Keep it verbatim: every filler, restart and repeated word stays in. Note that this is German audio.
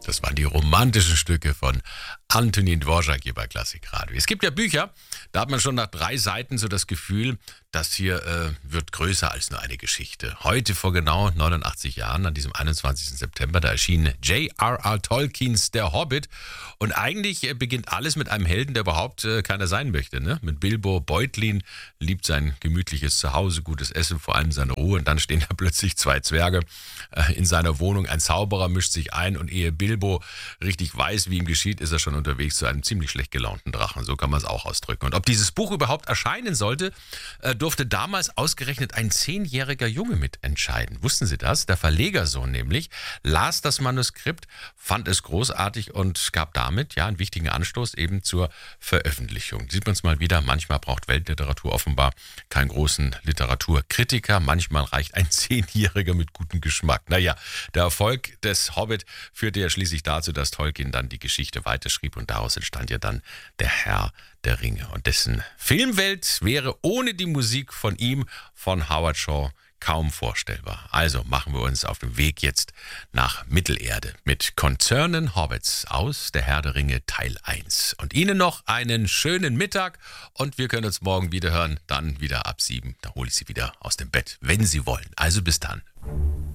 Das waren die romantischen Stücke von Antonin Dvorak hier bei Klassikradio. Es gibt ja Bücher, da hat man schon nach drei Seiten so das Gefühl, das hier äh, wird größer als nur eine Geschichte. Heute vor genau neunundachtzig Jahren, an diesem einundzwanzigsten September, da erschien J R R. Tolkiens Der Hobbit. Und eigentlich äh, beginnt alles mit einem Helden, der überhaupt äh, keiner sein möchte. Ne? Mit Bilbo Beutlin, liebt sein gemütliches Zuhause, gutes Essen, vor allem seine Ruhe. Und dann stehen da plötzlich zwei Zwerge äh, in seiner Wohnung. Ein Zauberer mischt sich ein und ehe Bilbo richtig weiß, wie ihm geschieht, ist er schon unterwegs zu einem ziemlich schlecht gelaunten Drachen. So kann man es auch ausdrücken. Und ob dieses Buch überhaupt erscheinen sollte, äh, durfte damals ausgerechnet ein zehnjähriger Junge mitentscheiden. Wussten Sie das? Der Verlegersohn nämlich las das Manuskript, fand es großartig und gab damit ja einen wichtigen Anstoß eben zur Veröffentlichung. Sieht man es mal wieder, manchmal braucht Weltliteratur offenbar keinen großen Literaturkritiker, manchmal reicht ein Zehnjähriger mit gutem Geschmack. Naja, der Erfolg des Hobbit führte ja schließlich dazu, dass Tolkien dann die Geschichte weiterschrieb und daraus entstand ja dann der Herr der Ringe. Und dessen Filmwelt wäre ohne die Musik von ihm, von Howard Shaw, kaum vorstellbar. Also machen wir uns auf den Weg jetzt nach Mittelerde mit Konzernen Hobbits aus Der Herr der Ringe Teil eins. Und Ihnen noch einen schönen Mittag und wir können uns morgen wieder hören, dann wieder ab sieben. Da hole ich Sie wieder aus dem Bett, wenn Sie wollen. Also bis dann.